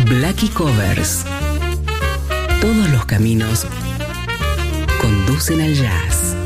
Blackie Covers. Todos los caminos conducen al jazz.